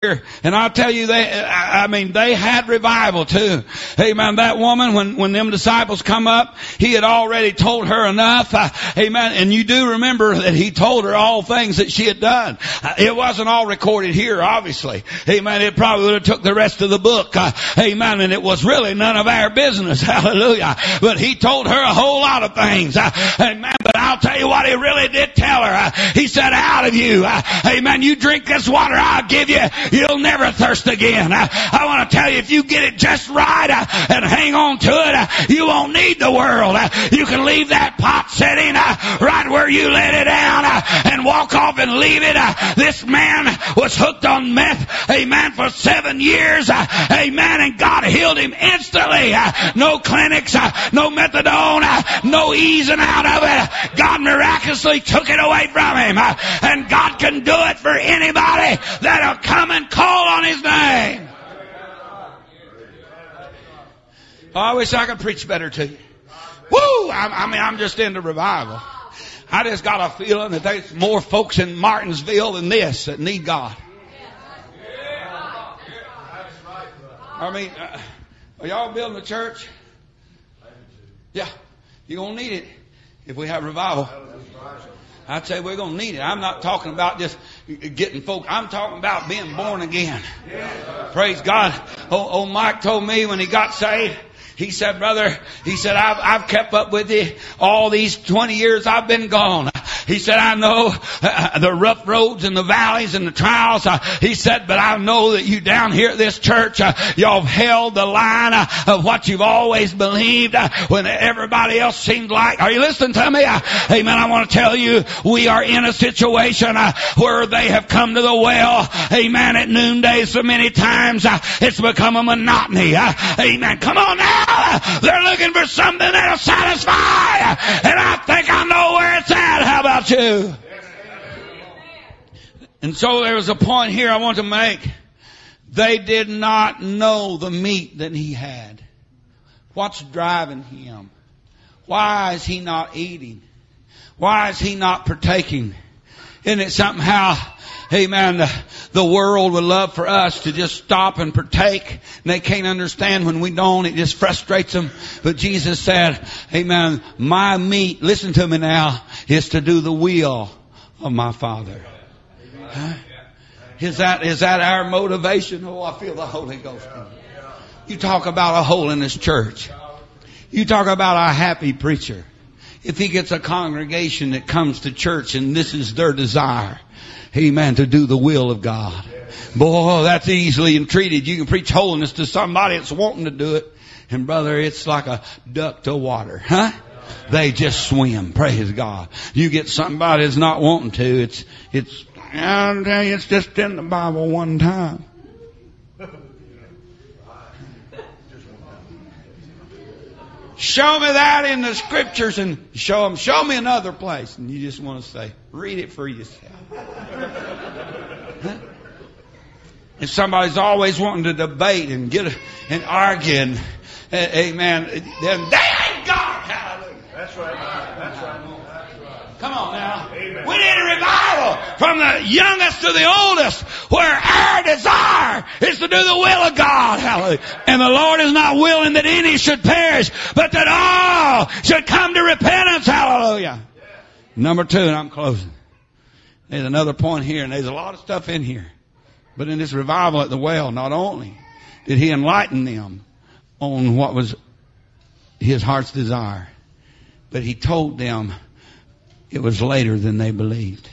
And I'll tell you, they had revival too. Amen. That woman, when them disciples come up, he had already told her enough. Amen. And you do remember that he told her all things that she had done. It wasn't all recorded here, obviously. Amen. It probably would have took the rest of the book. Amen. And it was really none of our business. Hallelujah. But he told her a whole lot of things. Amen. But I'll tell you what he really did tell her. He said, out of you, amen, you drink this water I'll give you, you'll never thirst again. I want to tell you, if you get it just right and hang on to it, you won't need the world. You can leave that pot sitting right where you let it down and walk off and leave it. This man was hooked on meth, amen, for 7 years, amen, and God healed him instantly. No clinics, no methadone, no easing out of it. God miraculously took it away from him. And God can do it for anybody that'll come and call on his name. I wish I could preach better to you. Woo! I'm just into revival. I just got a feeling that there's more folks in Martinsville than this that need God. Are y'all building a church? Yeah. You're going to need it if we have revival. I'd say we're going to need it. I'm not talking about just getting folk. I'm talking about being born again. Praise God. Oh, Mike told me when he got saved, he said, brother, he said, I've kept up with you all these 20 years I've been gone. He said, I know the rough roads and the valleys and the trials. He said, but I know that you down here at this church, y'all have held the line of what you've always believed when everybody else seemed like. Are you listening to me? Amen. I want to tell you, we are in a situation where they have come to the well. Amen. At noonday so many times, it's become a monotony. Amen. Come on now. They're looking for something that'll satisfy. And I think I know where it's at. How about you? And so there was a point here I want to make. They did not know the meat that he had. What's driving him? Why is he not eating? Why is he not partaking? Isn't it somehow, amen, the world would love for us to just stop and partake, and they can't understand when we don't. It just frustrates them. But Jesus said, amen, my meat, listen to me now, is to do the will of my Father. Huh? Is that our motivation? Oh, I feel the Holy Ghost. You talk about a holiness church. You talk about a happy preacher. If he gets a congregation that comes to church and this is their desire, amen, to do the will of God. Boy, that's easily entreated. You can preach holiness to somebody that's wanting to do it. And brother, it's like a duck to water. Huh? They just swim. Praise God. You get somebody that's not wanting to. I'll tell you, it's just in the Bible one time. Show me that in the scriptures and show me another place. And you just want to say, read it for yourself. Huh? If somebody's always wanting to debate and and argue and, amen, then they ain't God. Hallelujah. That's right. That's right. Come on now. Amen. We need a revival from the youngest to the oldest where our desire is to do the will of God. Hallelujah. And the Lord is not willing that any should perish, but that all should come to repentance. Hallelujah. Yeah. Number 2, and I'm closing. There's another point here, and there's a lot of stuff in here. But in this revival at the well, not only did he enlighten them on what was his heart's desire, but he told them it was later than they believed.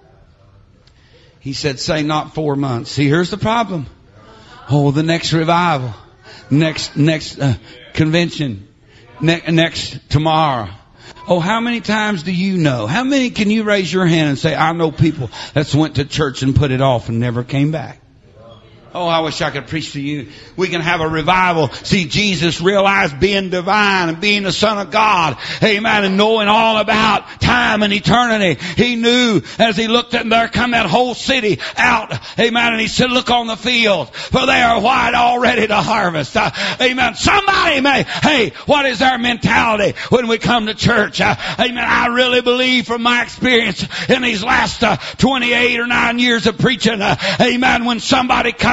He said, say not 4 months. See, here's the problem. Oh, the next revival, next convention, next tomorrow. Oh, how many times do you know? How many can you raise your hand and say, I know people that's went to church and put it off and never came back? Oh, I wish I could preach to you. We can have a revival. See, Jesus realized being divine and being the Son of God. Amen. And knowing all about time and eternity. He knew as he looked at there come that whole city out. Amen. And he said, look on the fields, for they are white already to harvest. Amen. Somebody may, hey, what is our mentality when we come to church? Amen. I really believe from my experience in these last 28 or 9 years of preaching, amen, when somebody comes